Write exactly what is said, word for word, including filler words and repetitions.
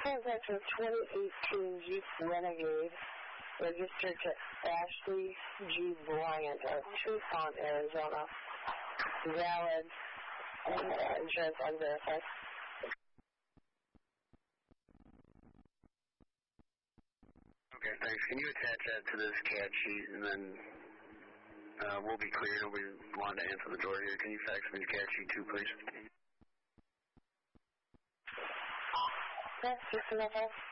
That's a twenty eighteen Jeep Renegade, registered to Ashley G. Bryant of Tucson, Arizona. Valid. Insurance unverified. Okay, thanks. Can you attach that to this C A D sheet, and then uh, we'll be clear. Nobody wanted to answer the door here. Can you fax me the C A D sheet too, please? That's just enough.